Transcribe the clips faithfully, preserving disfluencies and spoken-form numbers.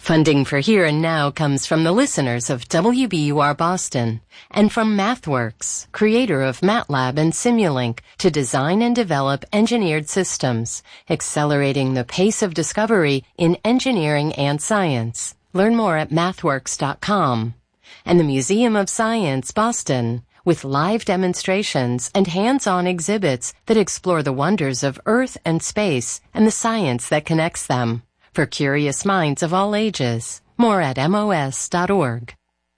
Funding for Here and Now comes from the listeners of W B U R Boston and from MathWorks, creator of MATLAB and Simulink, to design and develop engineered systems, accelerating the pace of discovery in engineering and science. Learn more at mathworks dot com. And the Museum of Science, Boston, with live demonstrations and hands-on exhibits that explore the wonders of Earth and space and the science that connects them. For curious minds of all ages. More at M O S dot org.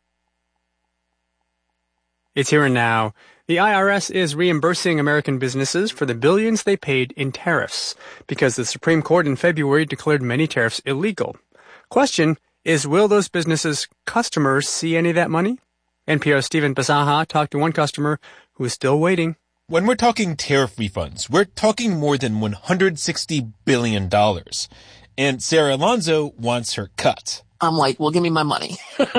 It's Here and Now. The I R S is reimbursing American businesses for the billions they paid in tariffs because the Supreme Court in February declared many tariffs illegal. Question is, will those businesses' customers see any of that money? N P R's Stephen Basaha talked to one customer who is still waiting. When we're talking tariff refunds, we're talking more than one hundred sixty billion dollars. And Sarah Alonso wants her cut. I'm like, well, give me my money.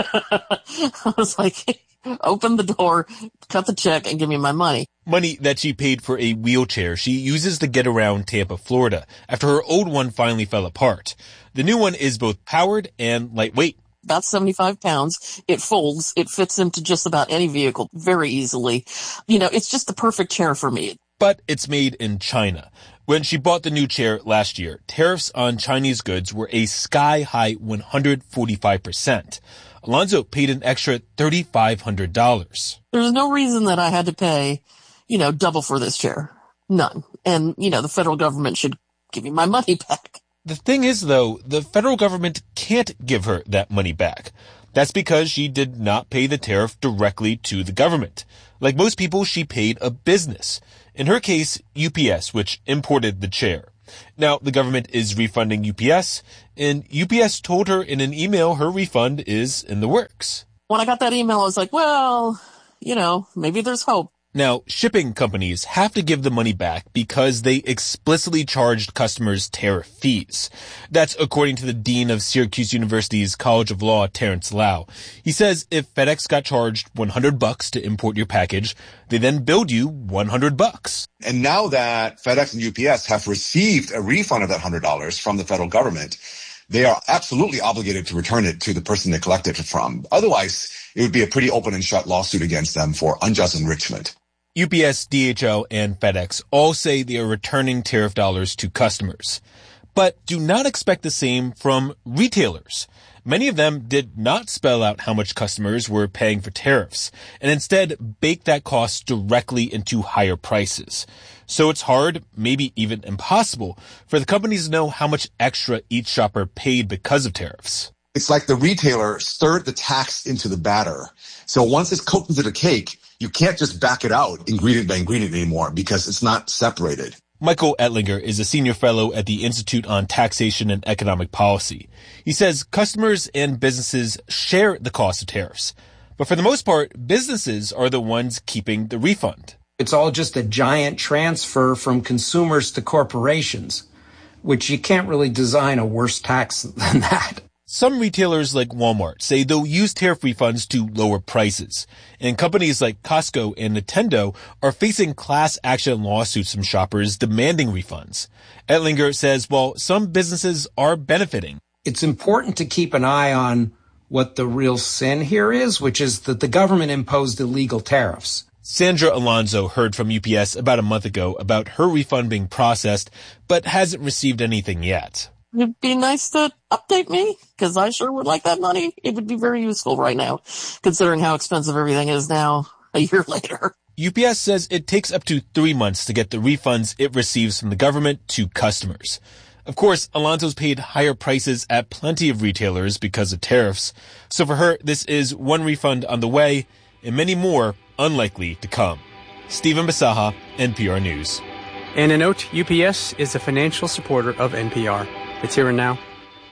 I was like, open the door, cut the check, and give me my money. Money that she paid for a wheelchair she uses to get around Tampa, Florida, after her old one finally fell apart. The new one is both powered and lightweight. About seventy-five pounds. It folds. It fits into just about any vehicle very easily. You know, it's just the perfect chair for me. But it's made in China. When she bought the new chair last year, tariffs on Chinese goods were a sky-high one hundred forty-five percent. Alonso paid an extra three thousand five hundred dollars. There's no reason that I had to pay, you know, double for this chair. None. And, you know, the federal government should give me my money back. The thing is, though, the federal government can't give her that money back. That's because she did not pay the tariff directly to the government. Like most people, she paid a business. In her case, U P S, which imported the chair. Now, the government is refunding U P S, and U P S told her in an email her refund is in the works. When I got that email, I was like, well, you know, maybe there's hope. Now, shipping companies have to give the money back because they explicitly charged customers tariff fees. That's according to the dean of Syracuse University's College of Law, Terrence Lau. He says if FedEx got charged one hundred bucks to import your package, they then billed you one hundred bucks. And now that FedEx and U P S have received a refund of that one hundred dollars from the federal government, they are absolutely obligated to return it to the person they collected it from. Otherwise, it would be a pretty open and shut lawsuit against them for unjust enrichment. U P S, D H L, and FedEx all say they are returning tariff dollars to customers. But do not expect the same from retailers. Many of them did not spell out how much customers were paying for tariffs, and instead bake that cost directly into higher prices. So it's hard, maybe even impossible, for the companies to know how much extra each shopper paid because of tariffs. It's like the retailer stirred the tax into the batter. So once it's cooked into the cake, you can't just back it out ingredient by ingredient anymore because it's not separated. Michael Ettlinger is a senior fellow at the Institute on Taxation and Economic Policy. He says customers and businesses share the cost of tariffs. But for the most part, businesses are the ones keeping the refund. It's all just a giant transfer from consumers to corporations, which you can't really design a worse tax than that. Some retailers like Walmart say they'll use tariff refunds to lower prices. And companies like Costco and Nintendo are facing class action lawsuits from shoppers demanding refunds. Ettlinger says while some businesses are benefiting, it's important to keep an eye on what the real sin here is, which is that the government imposed illegal tariffs. Sandra Alonso heard from U P S about a month ago about her refund being processed, but hasn't received anything yet. It'd be nice to update me, because I sure would like that money. It would be very useful right now, considering how expensive everything is now a year later. U P S says it takes up to three months to get the refunds it receives from the government to customers. Of course, Alonso's paid higher prices at plenty of retailers because of tariffs. So for her, this is one refund on the way and many more unlikely to come. Stephen Basaha, N P R News. And a note, U P S is a financial supporter of N P R. It's Here and Now.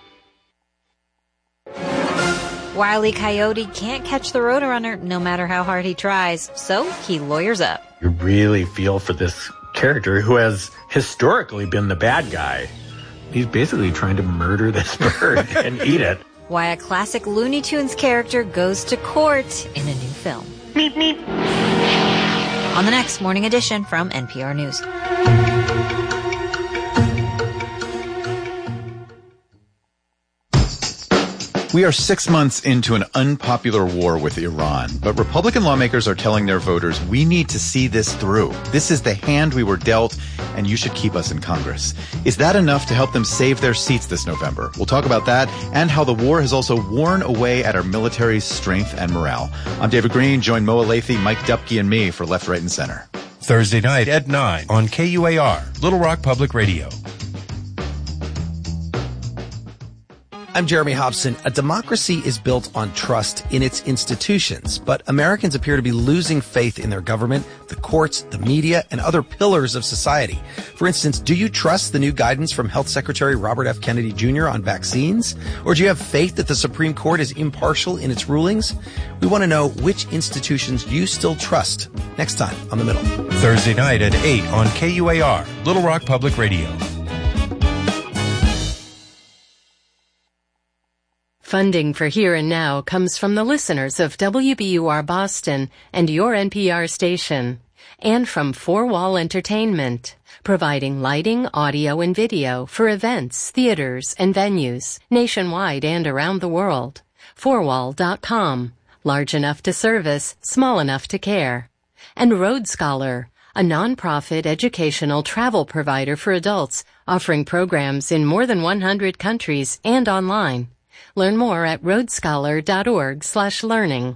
Wile E. Coyote can't catch the Roadrunner no matter how hard he tries, so he lawyers up. You really feel for this character who has historically been the bad guy. He's basically trying to murder this bird and eat it. Why a classic Looney Tunes character goes to court in a new film. Meep, meep. On the next Morning Edition from N P R News. We are six months into an unpopular war with Iran, but Republican lawmakers are telling their voters we need to see this through. This is the hand we were dealt, and you should keep us in Congress. Is that enough to help them save their seats this November? We'll talk about that and how the war has also worn away at our military's strength and morale. I'm David Green. Join Moa Lathy, Mike Dupke, and me for Left, Right, and Center. Thursday night at nine on K U A R, Little Rock Public Radio. I'm Jeremy Hobson. A democracy is built on trust in its institutions, but Americans appear to be losing faith in their government, the courts, the media, and other pillars of society. For instance, do you trust the new guidance from Health Secretary Robert F. Kennedy Junior on vaccines? Or do you have faith that the Supreme Court is impartial in its rulings? We want to know which institutions you still trust. Next time on The Middle. Thursday night at eight on K U A R, Little Rock Public Radio. Funding for Here and Now comes from the listeners of W B U R Boston and your N P R station, and from Four Wall Entertainment, providing lighting, audio, and video for events, theaters, and venues nationwide and around the world. four wall dot com, large enough to service, small enough to care. And Road Scholar, a nonprofit educational travel provider for adults offering programs in more than one hundred countries and online. Learn more at roadscholar.org slash learning.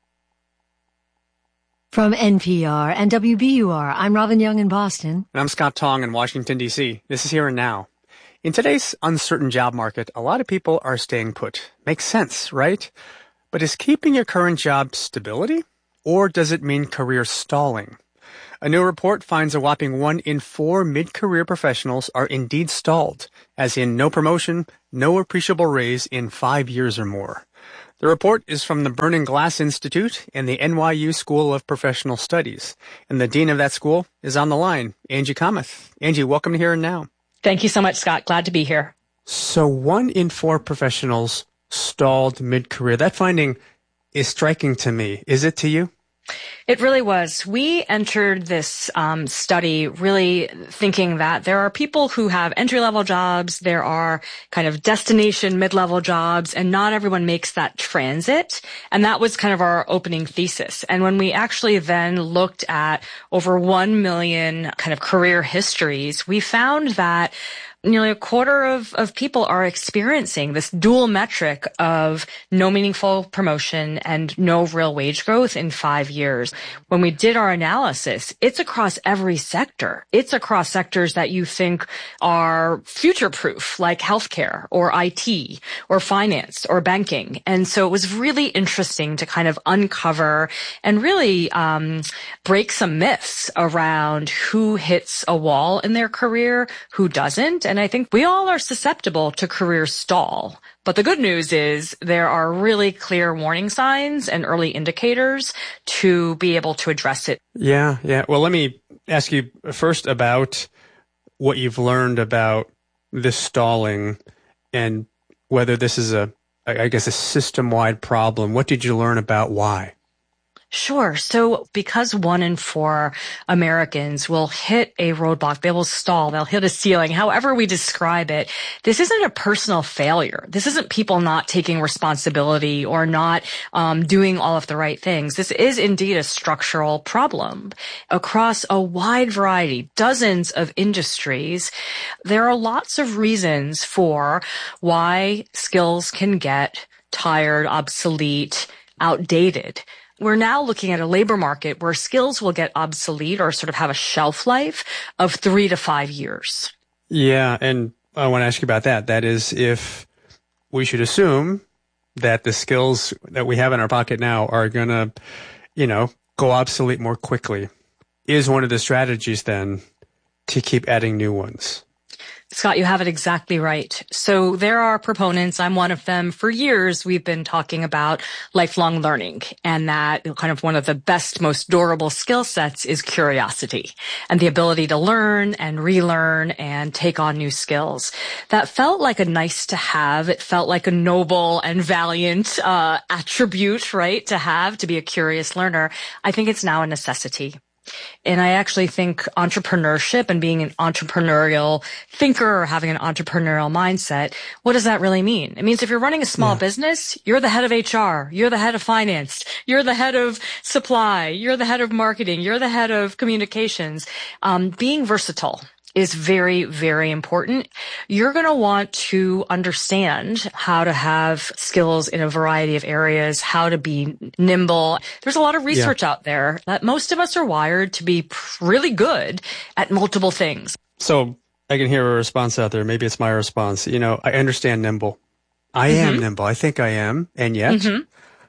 From N P R and W B U R, I'm Robin Young in Boston. And I'm Scott Tong in Washington, D C. This is Here and Now. In today's uncertain job market, a lot of people are staying put. Makes sense, right? But is keeping your current job stability? Or does it mean career stalling? A new report finds a whopping one in four mid-career professionals are indeed stalled, as in no promotion, no appreciable raise in five years or more. The report is from the Burning Glass Institute and the N Y U School of Professional Studies. And the dean of that school is on the line, Angie Kamath. Angie, welcome to Here and Now. Thank you so much, Scott. Glad to be here. So one in four professionals stalled mid-career. That finding is striking to me. Is it to you? It really was. We entered this um, study really thinking that there are people who have entry-level jobs, there are kind of destination mid-level jobs, and not everyone makes that transit. And that was kind of our opening thesis. And when we actually then looked at over one million kind of career histories, we found that nearly a quarter of, of people are experiencing this dual metric of no meaningful promotion and no real wage growth in five years. When we did our analysis, it's across every sector. It's across sectors that you think are future-proof, like healthcare or I T or finance or banking. And so it was really interesting to kind of uncover and really um, break some myths around who hits a wall in their career, who doesn't. And I think we all are susceptible to career stall. But the good news is there are really clear warning signs and early indicators to be able to address it. Yeah, yeah. Well, let me ask you first about what you've learned about this stalling and whether this is a, I guess, a system-wide problem. What did you learn about why? Sure. So because one in four Americans will hit a roadblock, they will stall, they'll hit a ceiling, however we describe it, this isn't a personal failure. This isn't people not taking responsibility or not um, doing all of the right things. This is indeed a structural problem. Across a wide variety, dozens of industries, there are lots of reasons for why skills can get tired, obsolete, outdated. We're now looking at a labor market where skills will get obsolete or sort of have a shelf life of three to five years. Yeah, and I want to ask you about that. That is, if we should assume that the skills that we have in our pocket now are going to, you know, go obsolete more quickly, is one of the strategies then to keep adding new ones? Scott, you have it exactly right. So there are proponents, I'm one of them. For years, we've been talking about lifelong learning, and that kind of one of the best, most durable skill sets is curiosity and the ability to learn and relearn and take on new skills. That felt like a nice to have. It felt like a noble and valiant uh, attribute, right, to have, to be a curious learner. I think it's now a necessity. And I actually think entrepreneurship and being an entrepreneurial thinker or having an entrepreneurial mindset, what does that really mean? It means if you're running a small yeah. business, you're the head of H R, you're the head of finance, you're the head of supply, you're the head of marketing, you're the head of communications. Um, being versatile is very, very important. You're going to want to understand how to have skills in a variety of areas, how to be nimble. There's a lot of research yeah. out there that most of us are wired to be really good at multiple things. So I can hear a response out there. Maybe it's my response. You know, I understand nimble. I mm-hmm. am nimble. I think I am. And yet mm-hmm.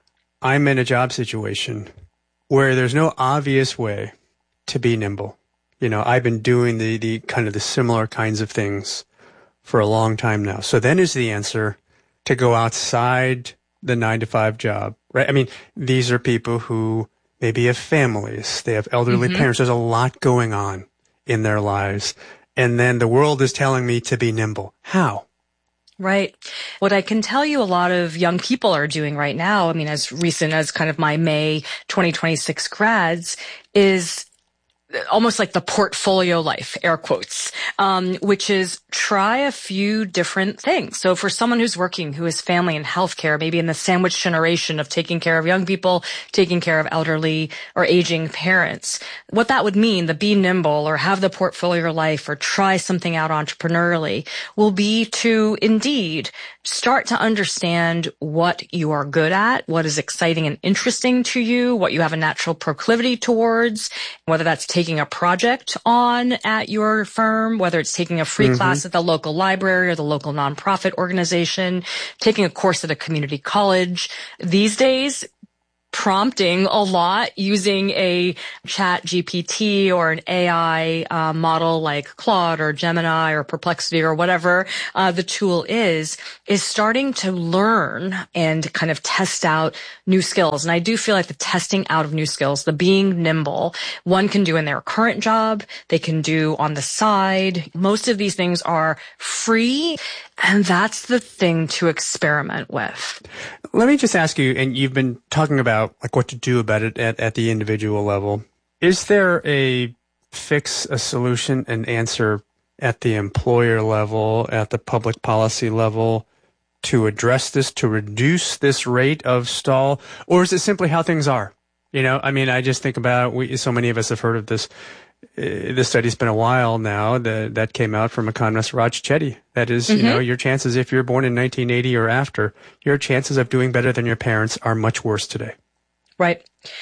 I'm in a job situation where there's no obvious way to be nimble. You know, I've been doing the, the kind of the similar kinds of things for a long time now. So then is the answer to go outside the nine to five job, right? I mean, these are people who maybe have families. They have elderly mm-hmm. parents. There's a lot going on in their lives. And then the world is telling me to be nimble. How? Right. What I can tell you a lot of young people are doing right now, I mean, as recent as kind of my May twenty twenty-six grads, is almost like the portfolio life, air quotes, um, which is try a few different things. So for someone who's working, who has family and healthcare, maybe in the sandwich generation of taking care of young people, taking care of elderly or aging parents, what that would mean, the be nimble or have the portfolio life or try something out entrepreneurially, will be to indeed start to understand what you are good at, what is exciting and interesting to you, what you have a natural proclivity towards, whether that's taking a project on at your firm, whether it's taking a free mm-hmm. class at the local library or the local nonprofit organization, taking a course at a community college. These days, prompting a lot using a chat G P T or an A I uh, model like Claude or Gemini or Perplexity or whatever uh, the tool is, is starting to learn and kind of test out new skills. And I do feel like the testing out of new skills, the being nimble, one can do in their current job, they can do on the side. Most of these things are free, and that's the thing to experiment with. Let me just ask you, and you've been talking about like what to do about it at, at the individual level. Is there a fix, a solution, an answer at the employer level, at the public policy level to address this, to reduce this rate of stall? Or is it simply how things are? You know, I mean, I just think about, we, so many of us have heard of this. Uh, this study's been a while now that that came out from economist Raj Chetty. That is, mm-hmm. you know, your chances, if you're born in nineteen eighty or after, your chances of doing better than your parents are much worse today. Right.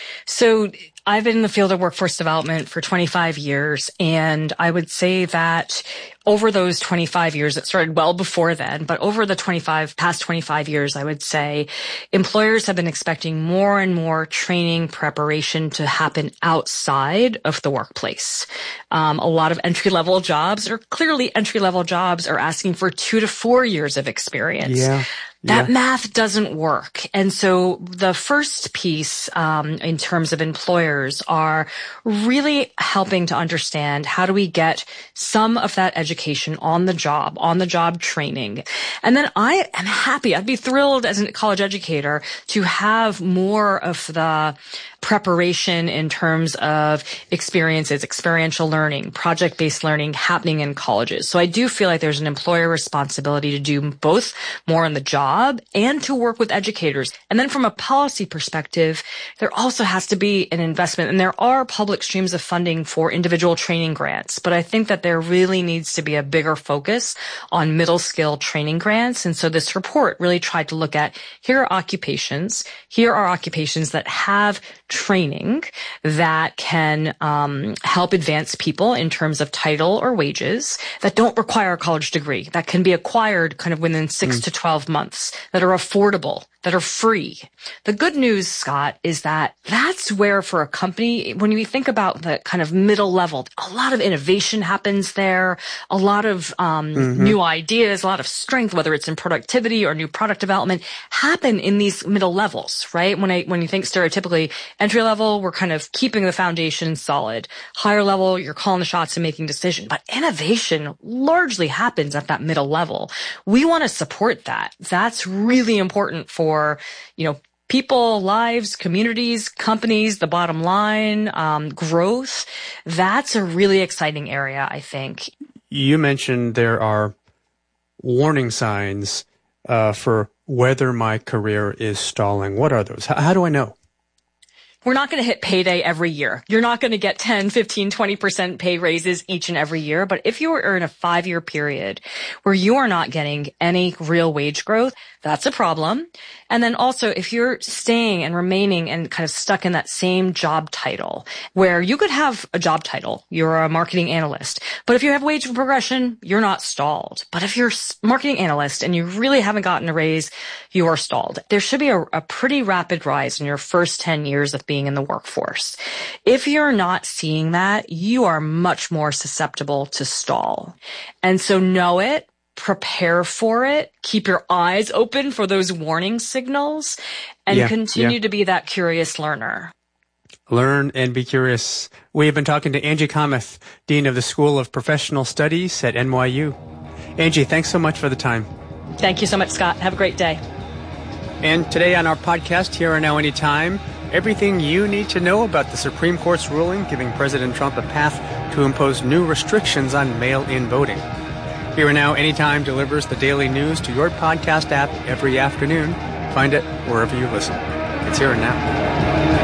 So I've been in the field of workforce development for twenty-five years, and I would say that over those twenty-five years, it started well before then, but over the twenty-five, past twenty-five years, I would say employers have been expecting more and more training preparation to happen outside of the workplace. Um, a lot of entry-level jobs, or clearly entry-level jobs, are asking for two to four years of experience. Yeah. That yeah. math doesn't work. And so the first piece, um, in terms of employers are really helping to understand how do we get some of that education on the job, on the job training. And then I am happy, I'd be thrilled as a college educator to have more of the preparation in terms of experiences, experiential learning, project-based learning happening in colleges. So I do feel like there's an employer responsibility to do both more on the job and to work with educators. And then from a policy perspective, there also has to be an investment, and there are public streams of funding for individual training grants, but I think that there really needs to be a bigger focus on middle skill training grants. And so this report really tried to look at, here are occupations, here are occupations that have training that can um, help advance people in terms of title or wages, that don't require a college degree, that can be acquired kind of within six mm. to twelve months, that are affordable, that are free. The good news, Scott, is that that's where for a company, when you think about the kind of middle level, a lot of innovation happens there, a lot of um, mm-hmm. new ideas, a lot of strength, whether it's in productivity or new product development, happen in these middle levels, right? When I when you think stereotypically, entry level, we're kind of keeping the foundation solid. Higher level, you're calling the shots and making decisions. But innovation largely happens at that middle level. We want to support that. That's really important for, you know, people, lives, communities, companies, the bottom line, um, growth. That's a really exciting area, I think. You mentioned there are warning signs uh, for whether my career is stalling. What are those? How, how do I know? We're not going to hit payday every year. You're not going to get ten, fifteen, twenty percent pay raises each and every year. But if you are in a five-year period where you are not getting any real wage growth, that's a problem. And then also, if you're staying and remaining and kind of stuck in that same job title, where you could have a job title, you're a marketing analyst, but if you have wage progression, you're not stalled. But if you're a marketing analyst and you really haven't gotten a raise, you are stalled. There should be a, a pretty rapid rise in your first ten years of being in the workforce. If you're not seeing that, you are much more susceptible to stall. And so know it. Prepare for it, keep your eyes open for those warning signals, and yeah, continue yeah. to be that curious learner. Learn and be curious. We have been talking to Angie Kamath, Dean of the School of Professional Studies at N Y U. Angie, thanks so much for the time. Thank you so much, Scott. Have a great day. And today on our podcast, Here and Now Anytime, everything you need to know about the Supreme Court's ruling giving President Trump a path to impose new restrictions on mail-in voting. Here and Now Anytime delivers the daily news to your podcast app every afternoon. Find it wherever you listen. It's Here and Now.